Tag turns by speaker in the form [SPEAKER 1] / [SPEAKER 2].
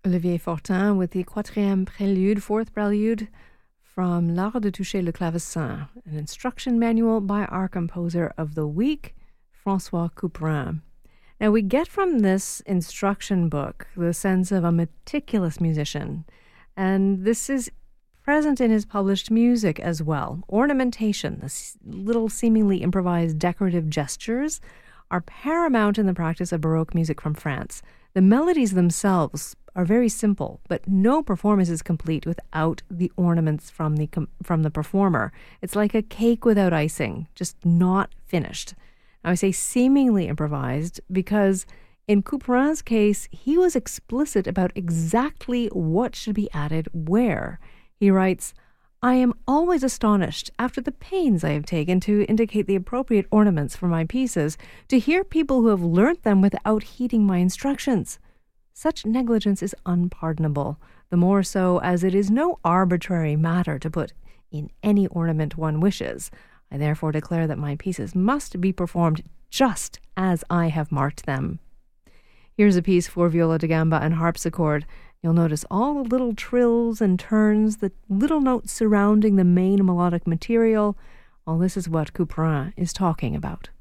[SPEAKER 1] Olivier Fortin with the Quatrième Prélude, fourth prelude from L'Art de toucher le clavecin, an instruction manual by our composer of the week, François Couperin. Now, we get from this instruction book the sense of a meticulous musician, and this is present in his published music as well. Ornamentation, the little seemingly improvised decorative gestures, are paramount in the practice of Baroque music from France. The melodies themselves are very simple, but no performance is complete without the ornaments from the performer. It's like a cake without icing, just not finished. Now, I say seemingly improvised because in Couperin's case, he was explicit about exactly what should be added where. He writes, "I am always astonished, after the pains I have taken to indicate the appropriate ornaments for my pieces, to hear people who have learnt them without heeding my instructions. Such negligence is unpardonable, the more so as it is no arbitrary matter to put in any ornament one wishes. I therefore declare that my pieces must be performed just as I have marked them." Here's a piece for viola da gamba and harpsichord. You'll notice all the little trills and turns, the little notes surrounding the main melodic material. All this is what Couperin is talking about.